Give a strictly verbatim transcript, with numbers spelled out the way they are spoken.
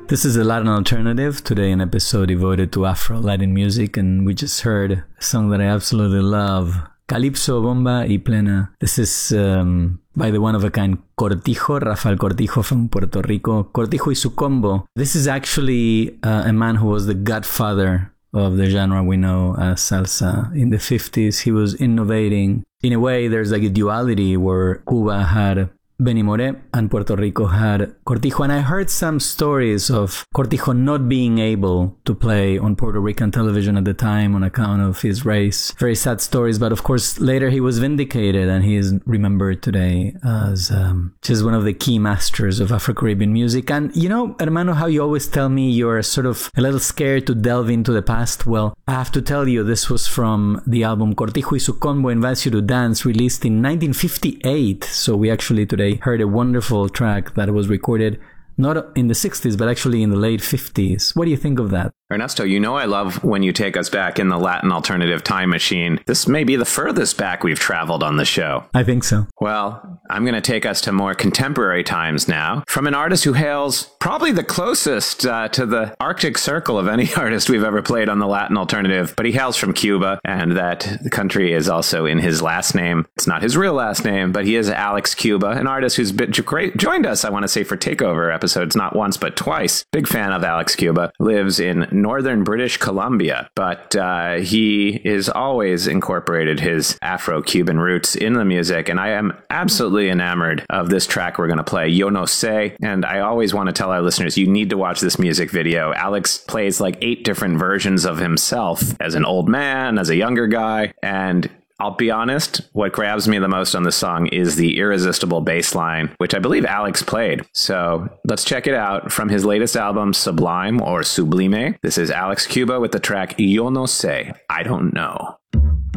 This is the Latin Alternative, today an episode devoted to Afro-Latin music, and we just heard a song that I absolutely love, Calypso, Bomba y Plena. This is um, by the one-of-a-kind Cortijo, Rafael Cortijo from Puerto Rico. Cortijo y su combo. This is actually uh, a man who was the godfather of the genre we know as salsa. In the fifties, he was innovating. In a way, there's like a duality where Cuba had Benny Moré and Puerto Rico had Cortijo. And I heard some stories of Cortijo not being able to play on Puerto Rican television at the time on account of his race. Very sad stories, but of course later he was vindicated and he is remembered today as um, just one of the key masters of Afro-Caribbean music. And you know, Hermano, how you always tell me you're sort of a little scared to delve into the past? Well, I have to tell you, this was from the album Cortijo y su Combo Invites You to Dance, released in nineteen fifty-eight. So we actually today heard a wonderful track that was recorded not in the sixties, but actually in the late fifties. What do you think of that? Ernesto, you know I love when you take us back in the Latin alternative time machine. This may be the furthest back we've traveled on the show. I think so. Well, I'm going to take us to more contemporary times now, from an artist who hails probably the closest uh, to the Arctic Circle of any artist we've ever played on the Latin alternative, but he hails from Cuba, and that country is also in his last name. It's not his real last name, but he is Alex Cuba, an artist who's been joined us, I want to say, for Takeover episodes, not once, but twice. Big fan of Alex Cuba. Lives in northern British Columbia, but uh, he is always incorporated his Afro-Cuban roots in the music, and I am absolutely enamored of this track we're going to play, Yo No Sé, and I always want to tell our listeners, you need to watch this music video. Alex plays like eight different versions of himself as an old man, as a younger guy, and I'll be honest, what grabs me the most on this song is the irresistible bass line, which I believe Alex played. So let's check it out from his latest album, Sublime or Sublime. This is Alex Cuba with the track Yo No Sé, I Don't Know.